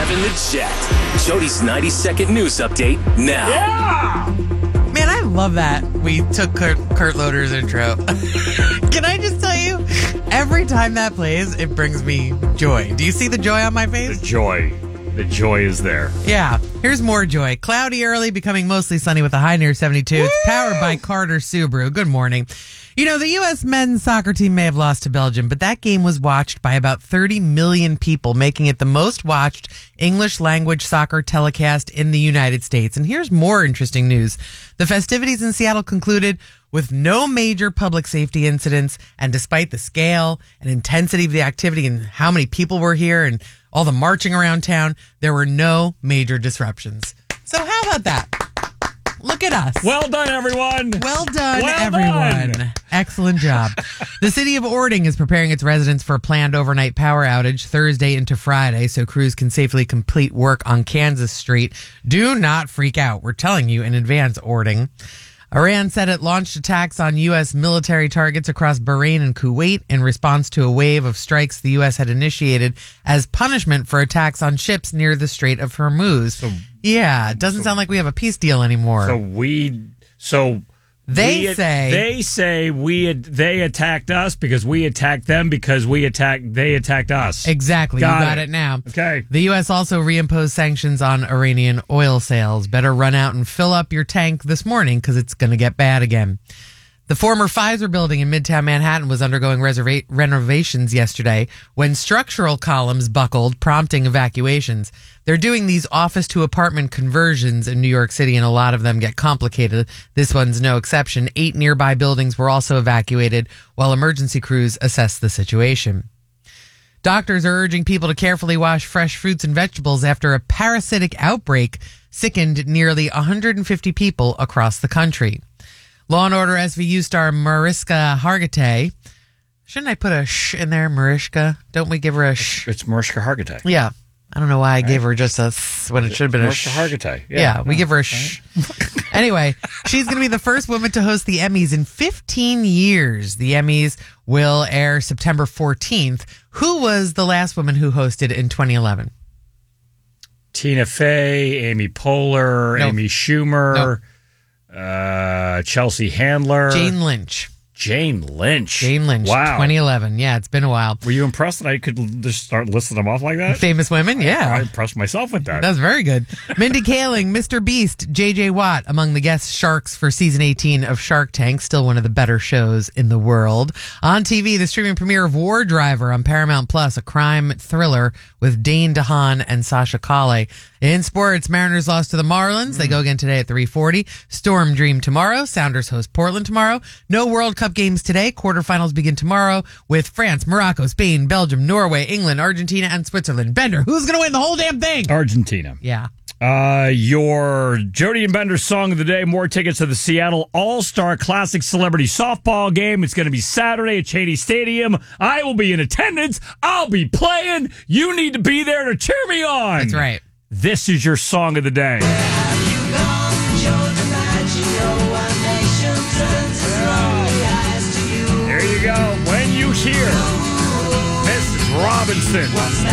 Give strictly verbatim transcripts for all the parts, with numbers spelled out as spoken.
seven The Chat. Jody's ninety second news update now. Yeah! Man, I love that we took Kurt, Kurt Loder's intro. Can I just tell you, every time that plays, it brings me joy. Do you see the joy on my face? The joy. The joy is there. Yeah. Here's more joy. Cloudy early, becoming mostly sunny with a high near seventy-two. Woo! It's powered by Carter Subaru. Good morning. You know, the U S men's soccer team may have lost to Belgium, but that game was watched by about thirty million people, making it the most watched English language soccer telecast in the United States. And here's more interesting news. The festivities in Seattle concluded with no major public safety incidents. And despite the scale and intensity of the activity and how many people were here and all the marching around town, there were no major disruptions. So how about that? Look at us. Well done, everyone. Well done, well everyone. Done. Excellent job. The city of Ording is preparing its residents for a planned overnight power outage Thursday into Friday so crews can safely complete work on Kansas Street. Do not freak out. We're telling you in advance, Ording. Iran said it launched attacks on U S military targets across Bahrain and Kuwait in response to a wave of strikes the U S had initiated as punishment for attacks on ships near the Strait of Hormuz. So, yeah, it doesn't so, sound like we have a peace deal anymore. So we, so they we, say they say we they attacked us because we attacked them because we attacked they attacked us. Exactly, got you got it. it now. Okay. The U S also reimposed sanctions on Iranian oil sales. Better run out and fill up your tank this morning because it's going to get bad again. The former Pfizer building in Midtown Manhattan was undergoing reserva- renovations yesterday when structural columns buckled, prompting evacuations. They're doing these office-to-apartment conversions in New York City, and a lot of them get complicated. This one's no exception. Eight nearby buildings were also evacuated while emergency crews assess the situation. Doctors are urging people to carefully wash fresh fruits and vegetables after a parasitic outbreak sickened nearly one hundred fifty people across the country. Law and Order S V U star Mariska Hargitay. Shouldn't I put a sh in there, Mariska? Don't we give her a sh? It's Mariska Hargitay. Yeah. I don't know why I right. gave her just a th when it should have been Mariska a sh. Hargitay. Yeah, yeah we no, give her a sh. Anyway, she's going to be the first woman to host the Emmys in fifteen years. The Emmys will air September fourteenth. Who was the last woman who hosted in twenty eleven? Tina Fey, Amy Poehler, nope. Amy Schumer. Nope. Uh, Chelsea Handler. Jane Lynch. Jane Lynch. Jane Lynch. Wow. twenty eleven. Yeah, it's been a while. Were you impressed that I could just start listing them off like that? Famous women? Yeah. I, I impressed myself with that. That's very good. Mindy Kaling, Mister Beast, J J Watt among the guest sharks for season eighteen of Shark Tank. Still one of the better shows in the world. On T V, the streaming premiere of War Driver on Paramount Plus, a crime thriller with Dane DeHaan and Sasha Calle. In sports, Mariners lost to the Marlins. They go again today at three forty. Storm Dream tomorrow. Sounders host Portland tomorrow. No World Cup games today. Quarterfinals begin tomorrow with France, Morocco, Spain, Belgium, Norway, England, Argentina, and Switzerland. Bender, who's going to win the whole damn thing? Argentina. Yeah. Uh, your Jody and Bender song of the day, more tickets to the Seattle All-Star Classic Celebrity Softball game. It's going to be Saturday at Cheney Stadium. I will be in attendance. I'll be playing. You need to be there to cheer me on. That's right. This is your song of the day. There you go. When you hear Missus Robinson,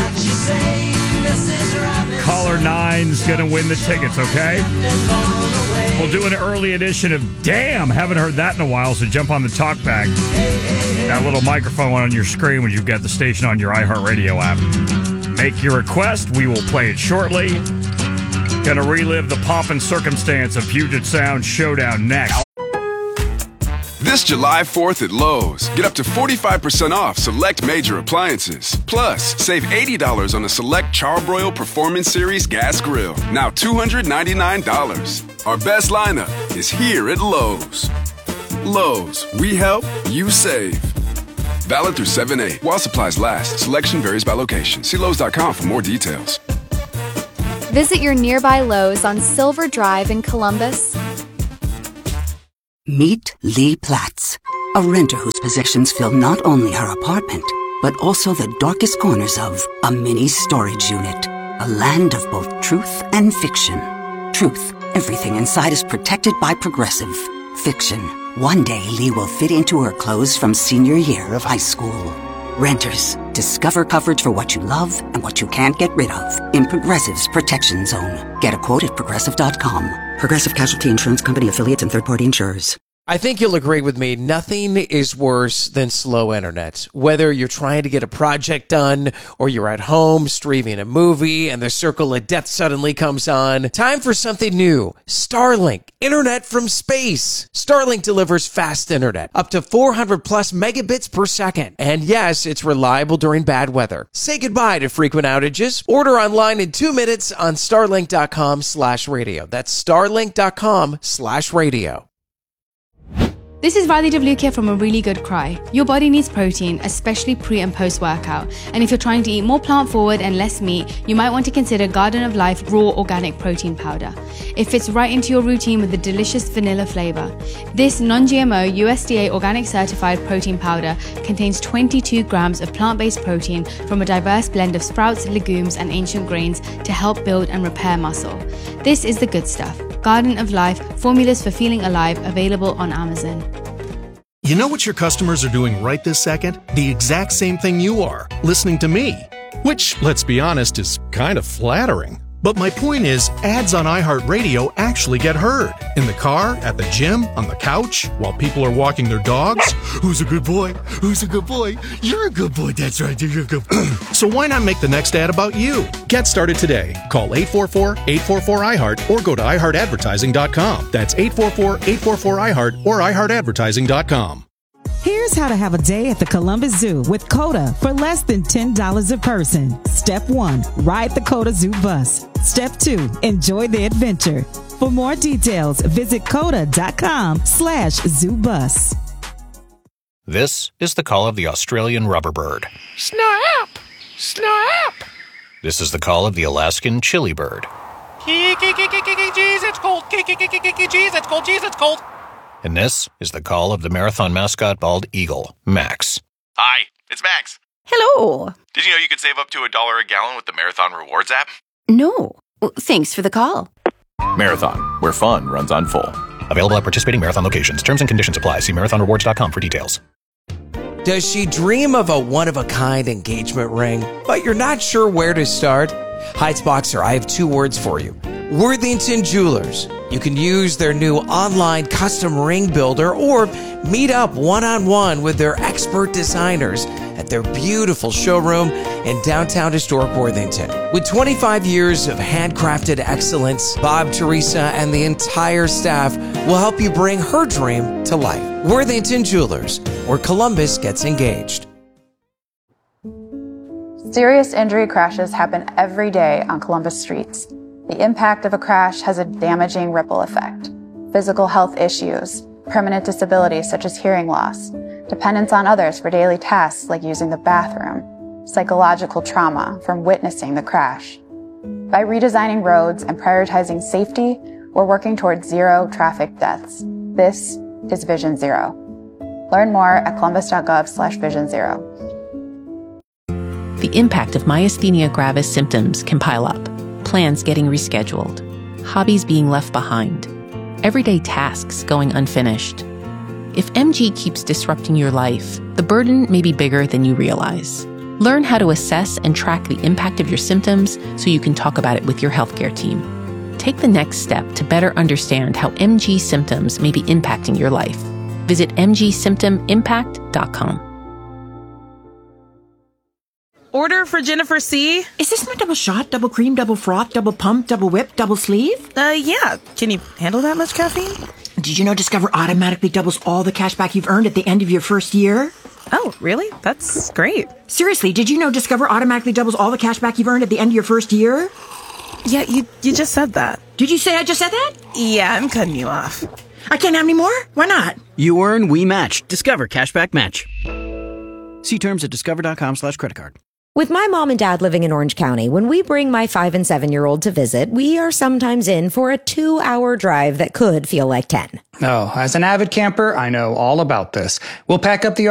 caller nine's going to win the tickets, okay? We'll do an early edition of Damn. Haven't heard that in a while, so jump on the talkback. That little microphone on your screen when you've got the station on your iHeartRadio app. Make your request. We will play it shortly. Gonna relive the pomp and circumstance of Puget Sound Showdown next. This July fourth at Lowe's, get up to forty-five percent off select major appliances. Plus, save eighty dollars on a select Charbroil Performance Series gas grill, now two hundred ninety-nine dollars. Our best lineup is here at Lowe's. Lowe's, we help, you save. Valid through seven eight. While supplies last, selection varies by location. See Lowe's dot com for more details. Visit your nearby Lowe's on Silver Drive in Columbus. Meet Lee Platz, a renter whose possessions fill not only her apartment, but also the darkest corners of a mini storage unit. A land of both truth and fiction. Truth, everything inside is protected by Progressive. Fiction, one day Lee will fit into her clothes from senior year of high school. Renters, discover coverage for what you love and what you can't get rid of in Progressive's Protection Zone. Get a quote at progressive dot com. Progressive Casualty Insurance Company, affiliates, and third-party insurers. I think you'll agree with me. Nothing is worse than slow internet. Whether you're trying to get a project done or you're at home streaming a movie and the circle of death suddenly comes on. Time for something new. Starlink. Internet from space. Starlink delivers fast internet. Up to four hundred plus megabits per second. And yes, it's reliable during bad weather. Say goodbye to frequent outages. Order online in two minutes on starlink.com slash radio. That's starlink.com slash radio. This is Riley DeVlukia from A Really Good Cry. Your body needs protein, especially pre and post workout. And if you're trying to eat more plant forward and less meat, you might want to consider Garden of Life Raw Organic Protein Powder. It fits right into your routine with a delicious vanilla flavor. This non-G M O U S D A organic certified protein powder contains twenty-two grams of plant-based protein from a diverse blend of sprouts, legumes, and ancient grains to help build and repair muscle. This is the good stuff. Garden of Life, formulas for feeling alive, available on Amazon. You know what your customers are doing right this second? The exact same thing you are, listening to me. Which, let's be honest, is kind of flattering. But my point is, ads on iHeartRadio actually get heard. In the car, at the gym, on the couch, while people are walking their dogs. Who's a good boy? Who's a good boy? You're a good boy, that's right, you're a good boy. So why not make the next ad about you? Get started today. Call eight four four, eight four four, I heart or go to i heart advertising dot com. That's eight four four, eight four four, I heart or i heart advertising dot com. Here's how to have a day at the Columbus Zoo with COTA for less than ten dollars a person. Step one, ride the COTA Zoo bus. Step two, enjoy the adventure. For more details, visit coda.com slash zoo bus. This is the call of the Australian rubber bird. Snap! Snap! This is the call of the Alaskan chili bird. Jeez, it's cold. Jeez, it's cold. Jeez, it's cold. And this is the call of the marathon mascot bald eagle, Max. Hi, it's Max. Hello. Did you know you could save up to a dollar a gallon with the Marathon Rewards app? No. Well, thanks for the call. Marathon, where fun runs on full. Available at participating marathon locations. Terms and conditions apply. See marathon rewards dot com for details. Does she dream of a one-of-a-kind engagement ring, but you're not sure where to start? Heights Boxer, I have two words for you. Worthington Jewelers. You can use their new online custom ring builder or meet up one-on-one with their expert designers at their beautiful showroom in downtown historic Worthington. With twenty-five years of handcrafted excellence, Bob, Teresa, and the entire staff will help you bring her dream to life. Worthington Jewelers, where Columbus gets engaged. Serious injury crashes happen every day on Columbus streets. The impact of a crash has a damaging ripple effect. Physical health issues, permanent disabilities such as hearing loss, dependence on others for daily tasks like using the bathroom, psychological trauma from witnessing the crash. By redesigning roads and prioritizing safety, we're working towards zero traffic deaths. This is Vision Zero. Learn more at columbus.gov slash vision zero. The impact of myasthenia gravis symptoms can pile up. Plans getting rescheduled, hobbies being left behind, everyday tasks going unfinished. If M G keeps disrupting your life, the burden may be bigger than you realize. Learn how to assess and track the impact of your symptoms so you can talk about it with your healthcare team. Take the next step to better understand how M G symptoms may be impacting your life. Visit m g symptom impact dot com. Order for Jennifer C. Is this my double shot, double cream, double froth, double pump, double whip, double sleeve? Uh, yeah. Can you handle that much caffeine? Did you know Discover automatically doubles all the cash back you've earned at the end of your first year? Oh, really? That's great. Seriously, did you know Discover automatically doubles all the cash back you've earned at the end of your first year? Yeah, you you just said that. Did you say I just said that? Yeah, I'm cutting you off. I can't have any more? Why not? You earn, we match. Discover Cashback Match. See terms at discover.com slash credit card. With my mom and dad living in Orange County, when we bring my five and seven-year-old to visit, we are sometimes in for a two-hour drive that could feel like ten. Oh, as an avid camper, I know all about this. We'll pack up the